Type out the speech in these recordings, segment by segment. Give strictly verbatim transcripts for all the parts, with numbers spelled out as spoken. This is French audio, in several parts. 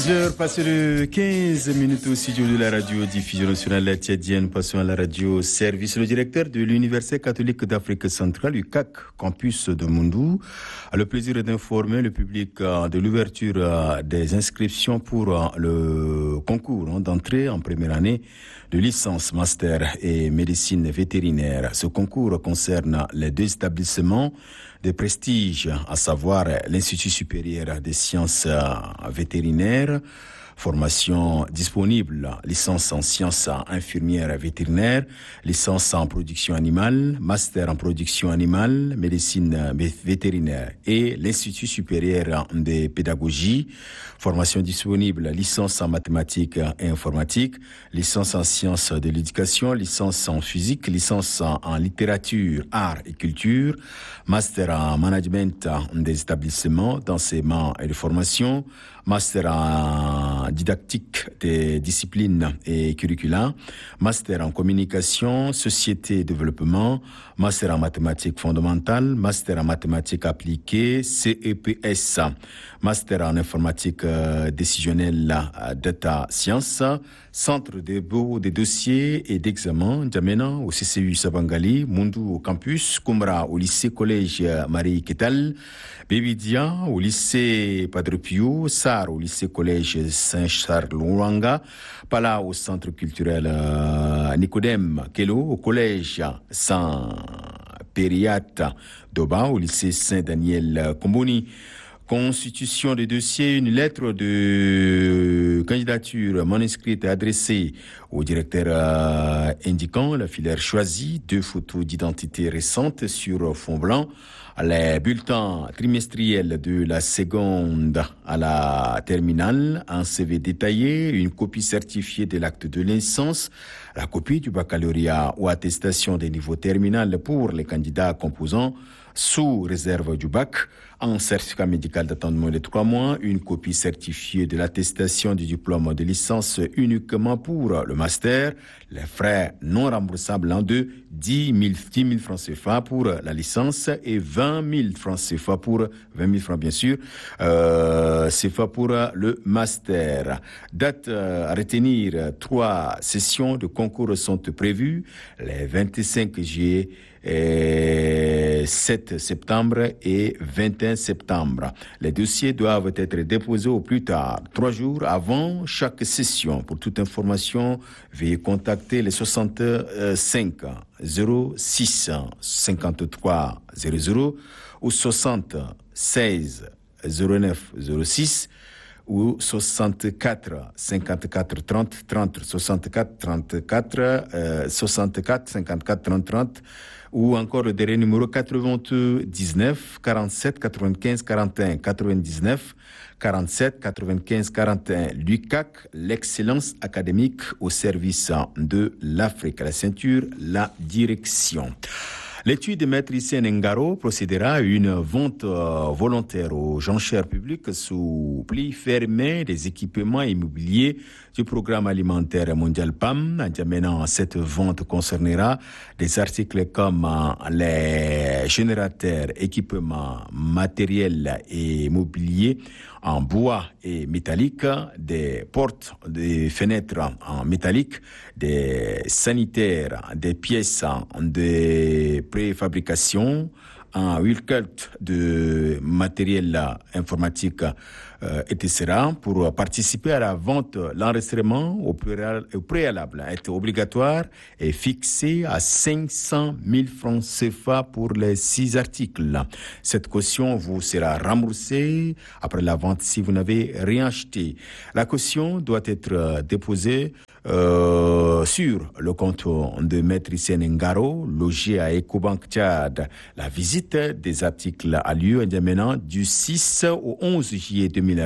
dix heures passées de quinze minutes au studio de la radio diffusion nationale tchadienne. Passons à la radio service. Le directeur de l'Université catholique d'Afrique centrale, U C A C, campus de Moundou, a le plaisir d'informer le public de l'ouverture des inscriptions pour le concours d'entrée en première année de licence, master et médecine vétérinaire. Ce concours concerne les deux établissements de prestige, à savoir l'Institut supérieur des sciences vétérinaires, formation disponible, licence en sciences infirmières vétérinaires, licence en production animale, master en production animale, médecine vétérinaire et l'Institut supérieur de pédagogie, formation disponible, licence en mathématiques et informatique, licence en sciences de l'éducation, licence en physique, licence en littérature, art et culture, master en management des établissements d'enseignement et de formation, master en didactique des disciplines et curricula, master en communication, société et développement, master en mathématiques fondamentales, master en mathématiques appliquées, C E P S, master en informatique euh, décisionnelle, euh, data science, centre de dépôt des dossiers et d'examen, Djamena au C C U Sabangali, Moundou au campus, Koumra au lycée collège Marie Ketal, Bébidia au lycée Padre Pio, Sar au lycée collège Saint-Charles-Luanga, Pala au centre culturel euh, Nicodème Kelo, au collège Saint-Périat Doba, au lycée Saint-Daniel Komboni. Constitution des dossiers, une lettre de candidature manuscrite adressée au directeur euh, indiquant la filière choisie, deux photos d'identité récentes sur fond blanc, les bulletins trimestriels de la seconde à la terminale, un C V détaillé, une copie certifiée de l'acte de naissance, la copie du baccalauréat ou attestation des niveaux terminal pour les candidats composants sous réserve du bac, un certificat médical d'attendement de trois mois, une copie certifiée de l'attestation du diplôme de licence uniquement pour le master, les frais non remboursables en deux, dix mille francs C F A pour la licence et vingt mille francs C F A pour, vingt mille francs bien sûr, euh, C F A pour le master. Date à retenir, trois sessions de concours sont prévues, les vingt-cinq juillet, et sept septembre et vingt et un septembre. Les dossiers doivent être déposés au plus tard, trois jours avant chaque session. Pour toute information, veuillez contacter les soixante-cinq zéro six cinquante-trois zéro zéro ou soixante-seize zéro neuf zéro six ou soixante-quatre cinquante-quatre trente trente, soixante-quatre trente-quatre, euh, soixante-quatre cinquante-quatre trente trente, ou encore le dernier numéro quatre-vingt-dix-neuf quarante-sept quatre-vingt-quinze quarante et un, quatre-vingt-dix-neuf quarante-sept quatre-vingt-quinze quarante et un. L'U C A C, l'excellence académique au service de l'Afrique. La ceinture, la direction. L'étude de Maître Hissène Ngaro procédera à une vente euh, volontaire aux enchères publiques sous pli fermé des équipements immobiliers du programme alimentaire mondial P A M. En terminant, cette vente concernera des articles comme euh, les générateurs, équipements matériels et mobiliers en bois et métallique, des portes, des fenêtres en métallique, des sanitaires, des pièces de préfabrication, un wheelcult de matériel informatique, euh, et cetera. Pour participer à la vente, l'enregistrement au préalable est obligatoire et fixé à cinq cent mille francs C F A pour les six articles. Cette caution vous sera remboursée après la vente si vous n'avez rien acheté. La caution doit être déposée Euh, sur le compte de Maître Hissène Ngaro, logé à Ecobank Tchad. La visite des articles a lieu maintenant du six au onze juillet deux mille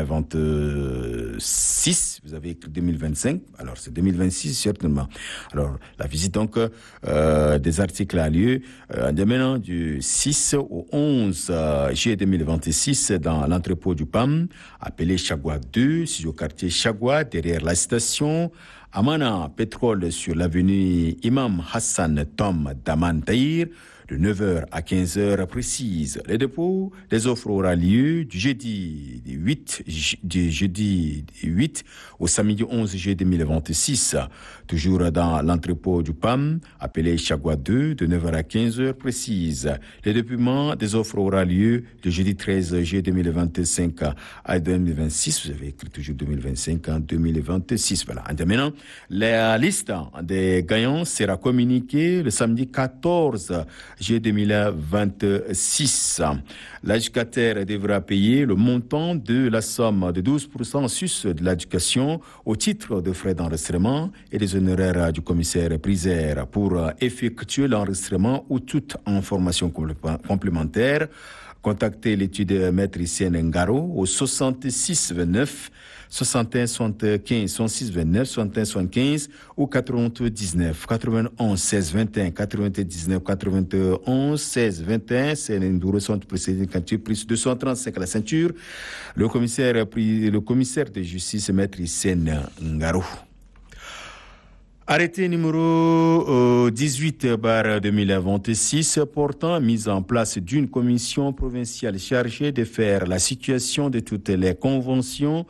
vingt-six. Vous avez écrit deux mille vingt-cinq, alors c'est deux mille vingt-six certainement. Alors la visite donc euh, des articles a lieu euh, maintenant du six au onze juillet deux mille vingt-six dans l'entrepôt du P A M, appelé Chagua deux, sur le quartier Chagua, derrière la station. Amana Pétrole sur l'avenue Imam Hassan Tom Daman Tahir, de neuf heures à quinze heures précises. Le dépôt des offres aura lieu du jeudi huit, du jeudi huit au samedi onze juillet deux mille vingt-six. Toujours dans l'entrepôt du P A M, appelé Chagua deux, de neuf heures à quinze heures précises. Le dépouillement des offres aura lieu le jeudi treize juillet deux mille vingt-cinq à deux mille vingt-six. Vous avez écrit toujours deux mille vingt-cinq en deux mille vingt-six. Voilà. Maintenant, la liste des gagnants sera communiquée le samedi quatorze juillet deux mille vingt-six. L'éducateur devra payer le montant de la somme de douze pour cent en sus de l'éducation au titre de frais d'enregistrement et des honoraires du commissaire priseur pour effectuer l'enregistrement ou toute information complémentaire. Contactez l'étude maître Hissène Ngaro au soixante-six vingt-neuf soixante et un soixante-quinze soixante-six vingt-neuf soixante et un soixante-quinze ou quatre-vingt-dix-neuf quatre-vingt-onze seize vingt et un quatre-vingt-dix-neuf quatre-vingt-onze seize vingt et un. C'est l'Indouro centre précédent quantité plus deux cent trente-cinq à la ceinture. Le commissaire, le commissaire de justice maître Hissène Ngaro. Arrêté numéro euh, dix-huit barre deux mille vingt-six portant mise en place d'une commission provinciale chargée de faire la situation de toutes les conventions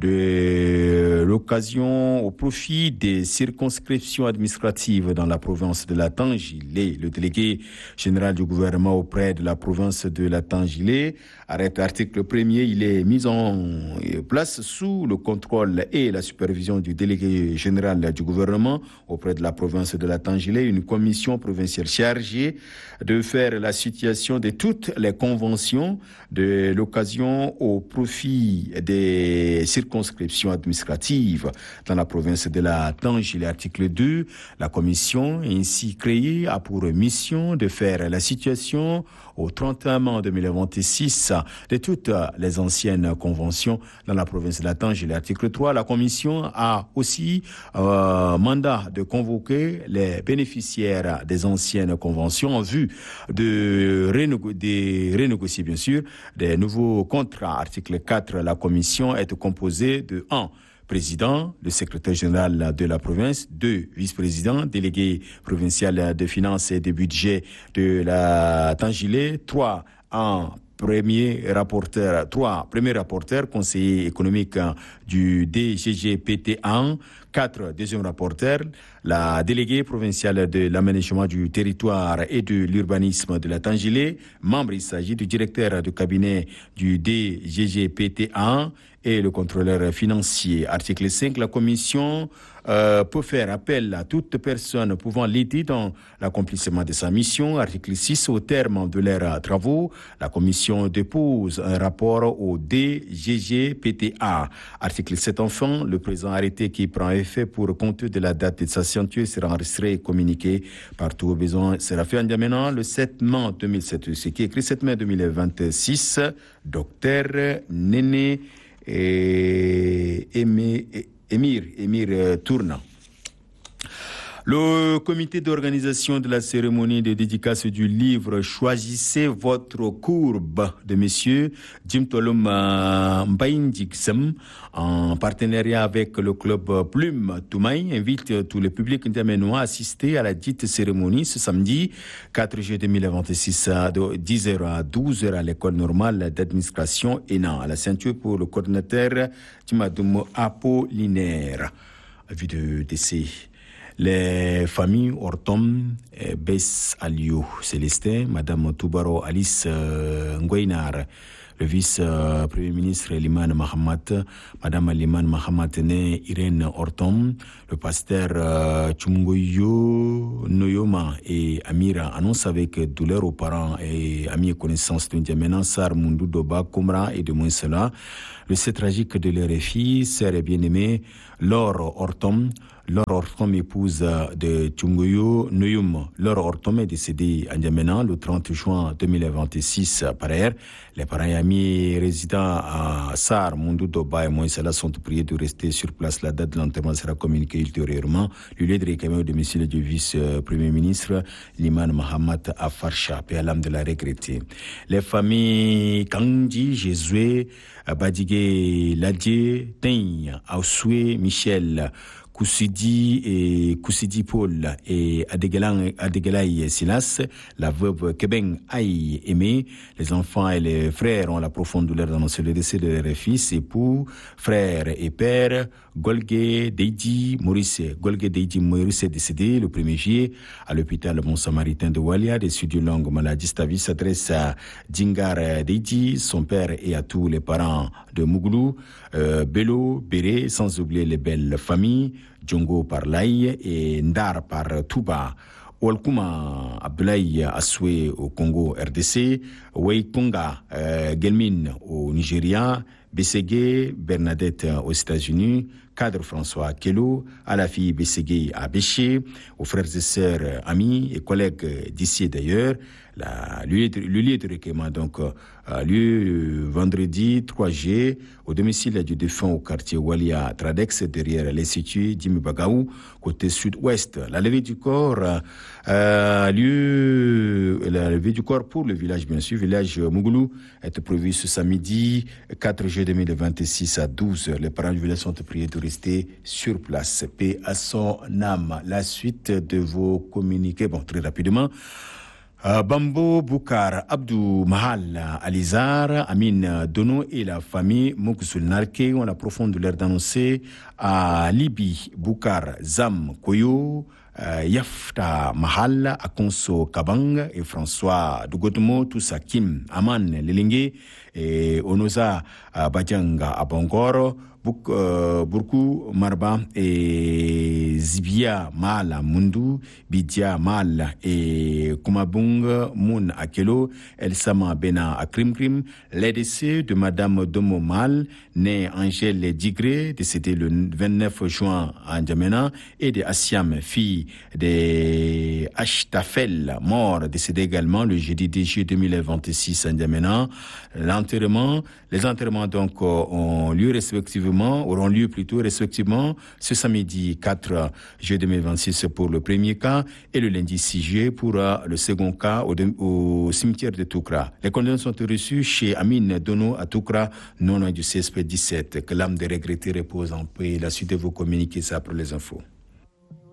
de l'occasion au profit des circonscriptions administratives dans la province de la Tangilé. Le délégué général du gouvernement auprès de la province de la Tangilé arrête l'article premier. Il est mis en place sous le contrôle et la supervision du délégué général du gouvernement auprès de la province de la Tangilé, une commission provinciale chargée de faire la situation de toutes les conventions de l'occasion au profit des circonscriptions administratives dans la province de la Tangilé. Article deux, la commission ainsi créée a pour mission de faire la situation au trente et un mai deux mille vingt-six de toutes les anciennes conventions dans la province de la Tangilé. Article trois, la commission a aussi euh, mandat de convoquer les bénéficiaires des anciennes conventions en vue de, renégo- de renégocier bien sûr des nouveaux contrats. Article quatre, la commission est composée de un président, le secrétaire général de la province, deux vice-présidents, délégué provincial de finances et de budget de la Tangilé, trois en premier rapporteur, trois premiers rapporteurs, conseiller économique du D G G P T un, quatre deuxième rapporteur, la déléguée provinciale de l'aménagement du territoire et de l'urbanisme de la Tangilé, membre, il s'agit du directeur du cabinet du D G G P T un et le contrôleur financier. Article cinq, la commission euh, peut faire appel à toute personne pouvant l'aider dans l'accomplissement de sa mission. Article six, au terme de leurs travaux, la commission dépose un rapport au D G G P T A. Article sept, enfin, le présent arrêté qui prend effet pour compte de la date de sa signature sera enregistré et communiqué partout au besoin. Sera fait en maintenant le sept mai deux mille sept. Ce qui est écrit sept mai deux mille vingt-six, docteur Néné et Émir, Émir, Émir Tournant. Le comité d'organisation de la cérémonie de dédicace du livre Choisissez votre courbe de monsieur Jim Tolom Mbaïndiksem en partenariat avec le club Plume Toumaï invite tout le public ndamenois à assister à la dite cérémonie ce samedi quatre juillet deux mille vingt-six de dix heures à douze heures à l'école normale d'administration E N A à la ceinture pour le coordinateur Timadoum Apollinaire. Avis de décès. Les familles Ortom, Bess Aliou, Célestin, Madame Toubaro Alice euh, Ngouinar, le vice-premier ministre Liman Mahamat, Madame Liman Mahamat né Irène Ortom, le pasteur euh, Chungoyo Noyoma et Amira annoncent avec douleur aux parents et amis et connaissances de Ndiamena Sar Mundu Doba Kumra et de Moussela le fait tragique de leur fille, sœur et bien-aimée, Laure Ortom. Laure Ortom, épouse de Chungoyo Noyum. Laure Ortom est décédée à N'Djamena le trente juin deux mille vingt-six par ailleurs. Les parents et amis résidant à Sar, Mundu, Doba et Moïsala sont priés de rester sur place. La date de l'enterrement sera communiquée ultérieurement. Le lieu de réclamation de monsieur le vice-premier ministre, Liman Mahamat Afarsha, et à l'âme de la regrettée. Les familles Kangji, Jésué, Badigé, Ladje, Teigne, Aousoué, Michel, Koussidi et Koussidi Paul et Adegalaï Silas, la veuve Kebeng Aïe Aimé. Les enfants et les frères ont la profonde douleur d'annoncer le décès de leur fils, époux, frère et père. Golge Deidi Maurice. Golge Deidi Maurice est décédé le premier juillet à l'hôpital Bon Samaritain de Walia. Des suites d'une longue maladie. Stavi s'adresse à Djingar Deidi, son père, et à tous les parents de Mougoulou, euh, Bello, Béré, sans oublier les belles familles, Djongo par Laï et Ndar par Touba. Walkuma Abdoulaye Assoué au Congo R D C, Weikonga euh, Gelmin au Nigeria, Bességué Bernadette aux États-Unis, Cadre François Kelo, à la fille Bességué à Béché, aux frères et sœurs, amis et collègues d'ici et d'ailleurs. La, le, le lieu de recueillement donc a lieu vendredi trois juillet au domicile du défunt au quartier Walia Tradex, derrière l'Institut Jimmy Bagaou, côté sud-ouest. La levée du corps a lieu, la levée du corps pour le village, bien sûr, village Mougoulou, est prévue ce samedi quatre juillet deux mille vingt-six à douze heures. Les parents du village sont priés de rester sur place. Paix à son âme. La suite de vos communiqués, bon, très rapidement. Euh, Bambo Boukar Abdou Mahal Alizar, Amin Dono et la famille Mouksul Narke ont la profonde douleur d'annoncer à Libi Boukar Zam Koyo, euh, Yafta Mahal, Akonso Kabang et François Dougodmo, Toussa Kim, Aman Lelingue et Onoza Badjanga Abongoro, Bouk, euh, Burkou Marba et Zibia Mal Mundu, Bidia Mal et Kumabung Moun Akelo, Elsama Bena Akrimkrim, les décès de Madame Domo Mal, née Angèle Digré, décédée le vingt-neuf juin à N'Djamena, et de Assiam, fille de Ashtafel, mort, décédée également le jeudi dix juillet deux mille vingt-six à N'Djamena. L'enterrement, les enterrements donc ont lieu respectivement auront lieu plutôt respectivement ce samedi quatre juillet deux mille vingt-six pour le premier cas et le lundi six juillet pour le second cas au, au cimetière de Toukra. Les condoléances sont reçues chez Amine Dono à Toukra, non loin du C S P dix-sept. Que l'âme des regrettés repose en paix. La suite de vos communiqués, ça après les infos.